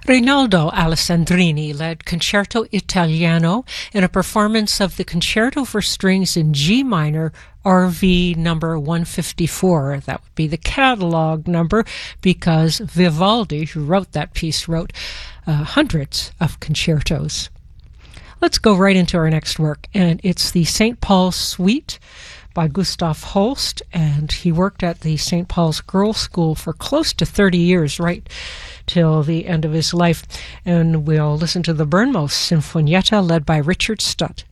Rinaldo Alessandrini led Concerto Italiano in a performance of the Concerto for Strings in G minor, RV number 154. That would be the catalog number because Vivaldi, who wrote that piece, wrote hundreds of concertos. Let's go right into our next work, and it's the St. Paul's Suite by Gustav Holst, and he worked at the St. Paul's Girls' School for close to 30 years, right till the end of his life. And we'll listen to the Bernmost Sinfonietta led by Richard Stutt.